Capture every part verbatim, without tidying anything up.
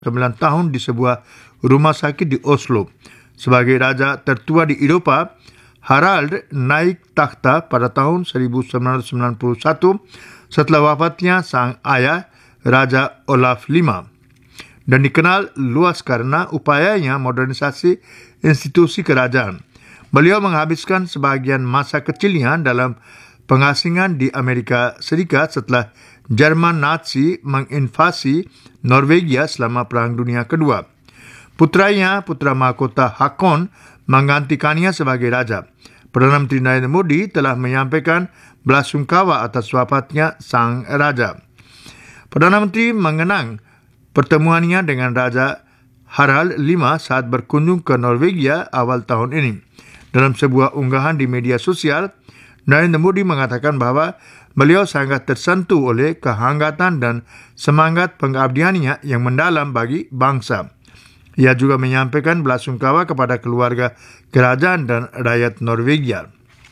sembilan tahun di sebuah rumah sakit di Oslo. Sebagai raja tertua di Eropah, Harald naik takhta pada tahun seribu sembilan ratus sembilan puluh satu setelah wafatnya sang ayah, Raja Olaf kelima, dan dikenal luas karena upayanya modernisasi institusi kerajaan. Beliau menghabiskan sebahagian masa kecilnya dalam pengasingan di Amerika Serikat setelah Jerman Nazi menginvasi Norwegia selama Perang Dunia Kedua. Putranya, putra mahkota Hakon, menggantikannya sebagai raja. Perdana Menteri Narendra Modi telah menyampaikan belasungkawa atas wafatnya sang raja. Perdana Menteri mengenang pertemuannya dengan Raja Harald kelima saat berkunjung ke Norwegia awal tahun ini. Dalam sebuah unggahan di media sosial, Narendra Modi mengatakan bahwa beliau sangat tersentuh oleh kehangatan dan semangat pengabdiannya yang mendalam bagi bangsa. Ia juga menyampaikan belasungkawa kepada keluarga kerajaan dan rakyat Norwegia.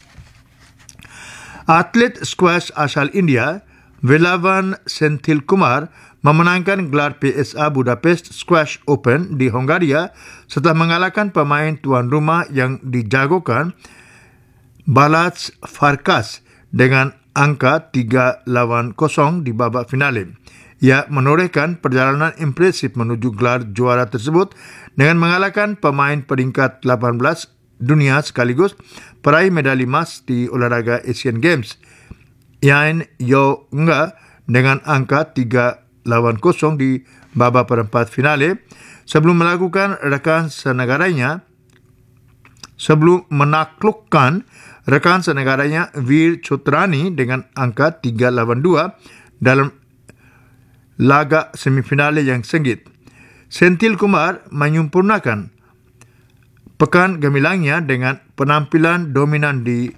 Atlet squash asal India, Velavan Senthilkumar, memenangkan gelar P S A Budapest Squash Open di Hungaria setelah mengalahkan pemain tuan rumah yang dijagokan Balázs Farkas dengan angka tiga lawan kosong di babak finale. Ia menorehkan perjalanan impresif menuju gelar juara tersebut dengan mengalahkan pemain peringkat delapan belas dunia sekaligus peraih medali emas di olahraga Asian Games, Yan Yo Nga, dengan angka tiga lawan kosong di babak perempat finale sebelum melakukan rekan senegaranya sebelum menaklukkan rekan senegaranya Veer Chotrani dengan angka tiga lawan dua dalam laga semifinale yang sengit. Senthilkumar menyempurnakan pekan gemilangnya dengan penampilan dominan di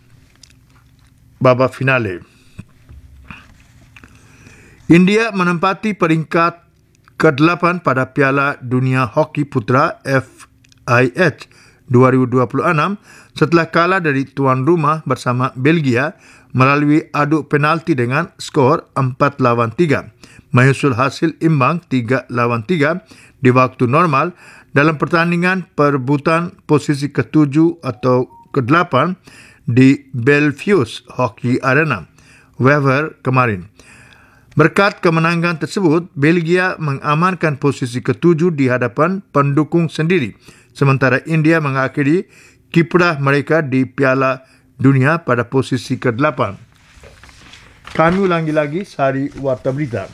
babak finale. India menempati peringkat kedelapan pada Piala Dunia Hoki Putra F I H dua ribu dua puluh enam setelah kalah dari tuan rumah bersama Belgia melalui adu penalti dengan skor empat lawan tiga. Menyusul hasil imbang tiga lawan tiga di waktu normal dalam pertandingan perebutan posisi ketujuh atau kedelapan di Belfius Hockey Arena, Wever kemarin. Berkat kemenangan tersebut, Belgia mengamankan posisi ketujuh di hadapan pendukung sendiri, sementara India mengakhiri kiprah mereka di Piala Dunia pada posisi kedelapan. Kami ulangi lagi sari warta berita.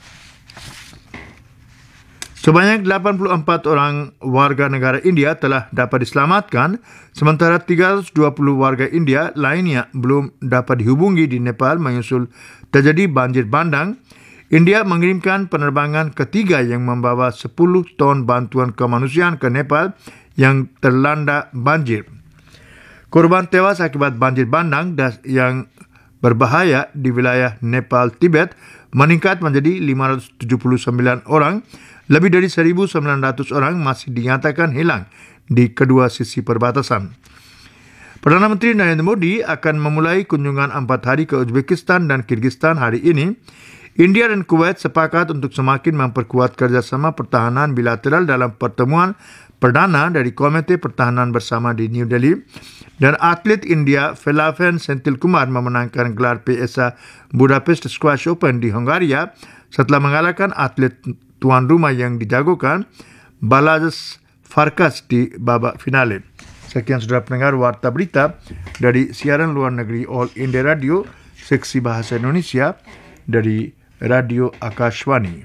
Sebanyak delapan puluh empat orang warga negara India telah dapat diselamatkan, sementara tiga ratus dua puluh warga India lainnya belum dapat dihubungi di Nepal menyusul terjadi banjir bandang. India mengirimkan penerbangan ketiga yang membawa sepuluh ton bantuan kemanusiaan ke Nepal yang terlanda banjir. Korban tewas akibat banjir bandang yang berbahaya di wilayah Nepal Tibet meningkat menjadi lima ratus tujuh puluh sembilan orang. Lebih dari seribu sembilan ratus orang masih dinyatakan hilang di kedua sisi perbatasan. Perdana Menteri Narendra Modi akan memulai kunjungan empat hari ke Uzbekistan dan Kyrgyzstan hari ini. India dan Kuwait sepakat untuk semakin memperkuat kerjasama pertahanan bilateral dalam pertemuan perdana dari Komite Pertahanan Bersama di New Delhi. Dan atlet India Velavan Senthilkumar memenangkan gelar P S A Budapest Squash Open di Hungaria setelah mengalahkan atlet tuan rumah yang dijagokan Balázs Farkas di babak finale. Sekian saudara pendengar warta berita dari siaran luar negeri All India Radio, seksi bahasa Indonesia dari Radio Akashvani.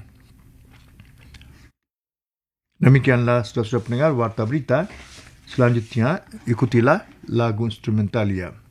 Demikianlah saudara-saudara pendengar warta berita. Selanjutnya ikutilah lagu instrumentalia.